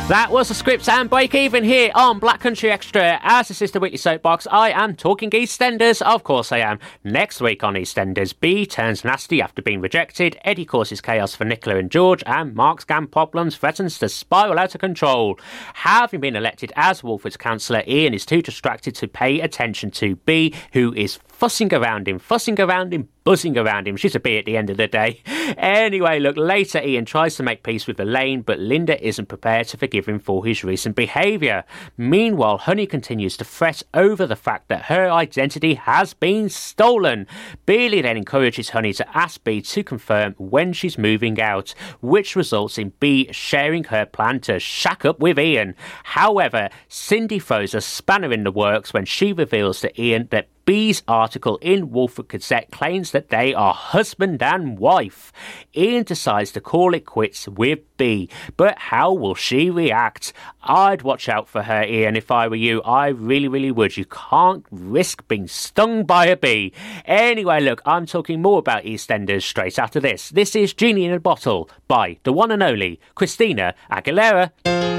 That was the Scripts and Break Even here on Black Country Extra. As the Sister Weekly Soapbox, I am talking EastEnders. Of course I am. Next week on EastEnders, B turns nasty after being rejected, Eddie causes chaos for Nicola and George, and Mark's gang problems threatens to spiral out of control. Having been elected as Walford's councillor, Ian is too distracted to pay attention to B, who is fussing around him, buzzing around him. She's a bee at the end of the day. Anyway, look, later Ian tries to make peace with Elaine, but Linda isn't prepared to forgive him for his recent behaviour. Meanwhile, Honey continues to fret over the fact that her identity has been stolen. Billy then encourages Honey to ask B to confirm when she's moving out, which results in B sharing her plan to shack up with Ian. However, Cindy throws a spanner in the works when she reveals to Ian that B's article in Walford Gazette claims that they are husband and wife. Ian decides to call it quits with B, but how will she react? I'd watch out for her, Ian, if I were you. I really would. You can't risk being stung by a bee. Anyway, look, I'm talking more about EastEnders straight after this. This is Genie in a Bottle by the one and only Christina Aguilera.